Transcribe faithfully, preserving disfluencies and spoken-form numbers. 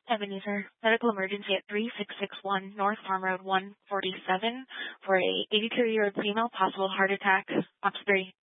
Ebenezer, medical emergency at three six six one North Farm Road one forty-seven for a eighty-two-year-old female, possible heart attack. Ops three.